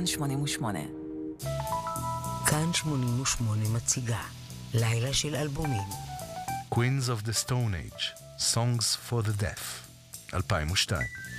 כאן 88. כאן 88 מציגה לילה של אלבומים. Queens of the Stone Age, Songs for the Deaf, 2002.